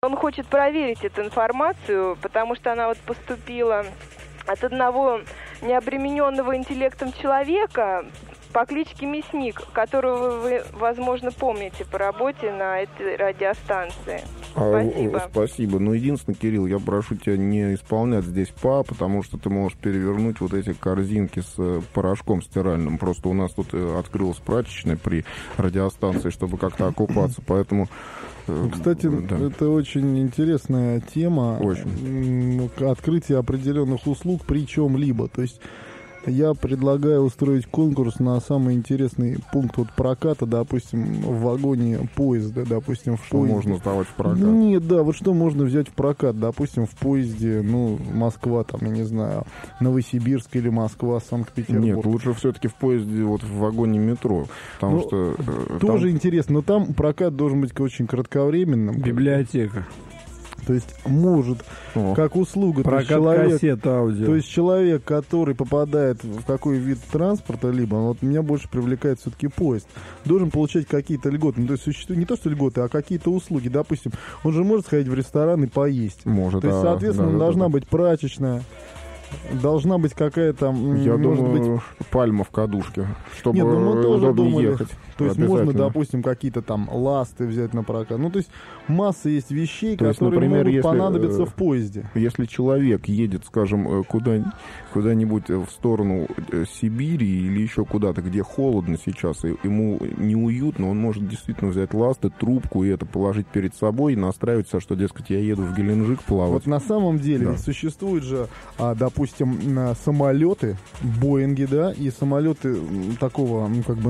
Он хочет проверить эту информацию, потому что она вот поступила от одного необремененного интеллектом человека по кличке Мясник, которого вы, возможно, помните по работе на этой радиостанции. Спасибо. Спасибо. Но единственное, Кирилл, я прошу тебя не исполнять здесь ПА, потому что ты можешь перевернуть вот эти корзинки с порошком стиральным. Просто у нас тут открылась прачечная при радиостанции, чтобы как-то окупаться, поэтому... Кстати, да. Это очень интересная тема. Очень. Открытие определенных услуг при чем-либо. То есть я предлагаю устроить конкурс на самый интересный пункт вот проката, допустим, в вагоне поезда, допустим, в что поезде. Можно сдавать в прокат? Нет, да, вот что можно взять в прокат, допустим, в поезде, ну, Москва, там, я не знаю, Новосибирск или Москва, Санкт-Петербург. Нет, лучше все-таки в поезде, вот в вагоне метро, потому что... Тоже там... интересно, но там прокат должен быть очень кратковременным. Библиотека. То есть может, как услуга, прокат кассет аудио. То есть человек, который попадает в какой вид транспорта, либо, вот меня больше привлекает все-таки поезд, должен получать какие-то льготы. Ну, то есть существует не то, что льготы, а какие-то услуги. Допустим, он же может сходить в ресторан и поесть. Может, то есть, соответственно, должна быть прачечная. Должна быть какая-то... Я думаю, пальма в кадушке, чтобы Нет, ну мы тоже думали, ехать. То есть можно, допустим, какие-то там ласты взять на прокат. Ну, то есть масса есть вещей, то которые есть, например, могут понадобиться в поезде. Если человек едет, скажем, куда-нибудь в сторону Сибири или еще куда-то, где холодно сейчас, и ему неуютно, он может действительно взять ласты, трубку и это положить перед собой и настраиваться, что, дескать, я еду в Геленджик плавать. Вот на самом деле ведь существуют же, допустим, самолеты, Боинги, да, и самолеты такого,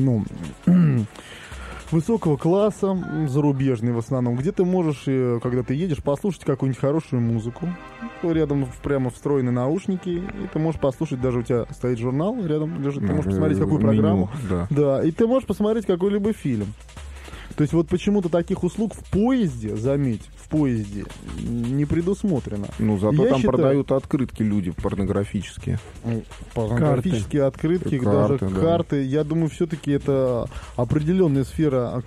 высокого класса, зарубежные в основном, где ты можешь, когда ты едешь, послушать какую-нибудь хорошую музыку. Рядом прямо встроены наушники, и ты можешь послушать, даже у тебя стоит журнал рядом лежит, ты можешь посмотреть какую программу. Да, и ты можешь посмотреть какой-либо фильм. То есть вот почему-то таких услуг в поезде, заметь, в поезде не предусмотрено. Ну, зато там продают открытки люди порнографические. Порнографические открытки, даже карты. Я думаю, все-таки это определенная сфера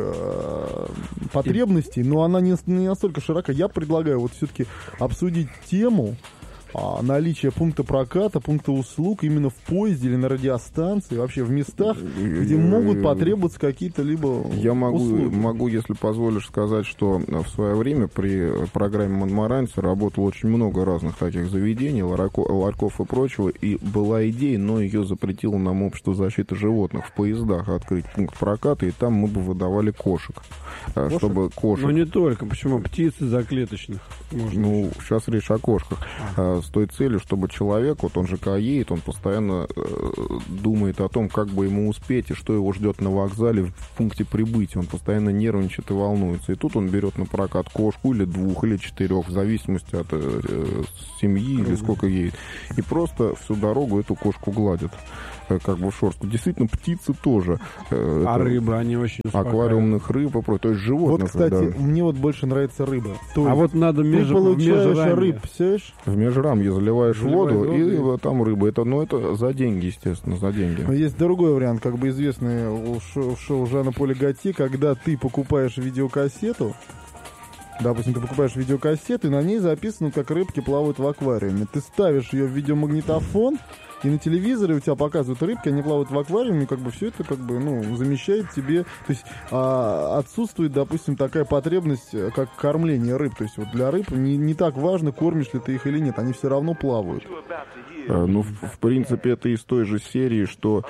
потребностей, но она не настолько широка. Я предлагаю вот все-таки обсудить тему наличие пункта проката, пункта услуг именно в поезде или на радиостанции, вообще в местах, где могут потребоваться какие-то либо услуги. Я могу, если позволишь, сказать, что в свое время при программе «Монмаранси» работало очень много разных таких заведений, ларьков и прочего, и была идея, но ее запретило нам Общество защиты животных в поездах открыть пункт проката, и там мы бы выдавали кошек. Чтобы кошек... Но не только. Почему? Птицы заклеточных. Ну, сейчас речь о кошках. С той целью, чтобы человек, вот он же когда едет, он постоянно думает о том, как бы ему успеть и что его ждет на вокзале в пункте прибытия. Он постоянно нервничает и волнуется. И тут он берет на прокат кошку или 2, или 4, в зависимости от семьи или сколько едет. И просто всю дорогу эту кошку гладит. Как бы в шорстку. Действительно, птицы тоже. Рыбы, они очень успокаивают. Аквариумных рыб, то есть животных. Вот, кстати, мне вот больше нравится рыба. Вот надо ты получаешь рыб, представляешь? В межрамье заливаешь воду, и там рыба. Это за деньги, естественно, за деньги. Но есть другой вариант, как бы известный в шоу Жана-Поля Готье, когда ты покупаешь видеокассету, допустим, ты покупаешь видеокассету, и на ней записано, как рыбки плавают в аквариуме. Ты ставишь ее в видеомагнитофон, и на телевизоре у тебя показывают рыбки, они плавают в аквариуме, как бы все это замещает тебе. То есть отсутствует, допустим, такая потребность, как кормление рыб. То есть вот для рыб не так важно, кормишь ли ты их или нет, они все равно плавают. Ну, в принципе, это из той же серии, что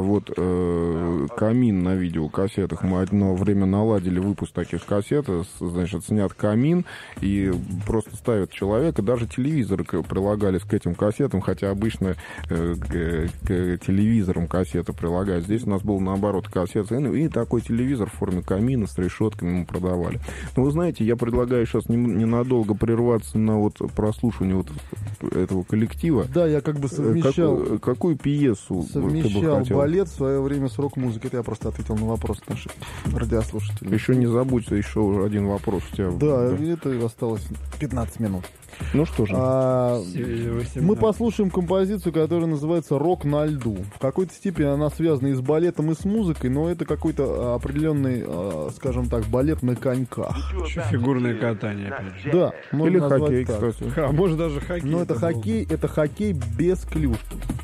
камин на видеокассетах. Мы одно время наладили выпуск таких кассет, значит, снят камин, и просто ставят человека, даже телевизоры прилагались к этим кассетам, хотя обычно к телевизорам кассеты прилагают. Здесь у нас был, наоборот, кассета, и такой телевизор в форме камина с решетками мы продавали. Но вы знаете, я предлагаю сейчас ненадолго прерваться на прослушивание этого коллектива. Да, я как бы совмещал... Какую пьесу ты бы хотел? Балет в свое время с рок-музыкой. Это я просто ответил на вопрос наших радиослушателей. Еще не забудь, еще один вопрос у тебя. Да, это осталось 15 минут. Ну что же. Мы послушаем композицию, которая называется «Рок на льду». В какой-то степени она связана и с балетом, и с музыкой, но это какой-то определенный, скажем так, балет на коньках. Еще фигурное катание, опять же. Да, можно Или назвать хоккей, так. кстати. А может даже хоккей. Но это хоккей без клюшки.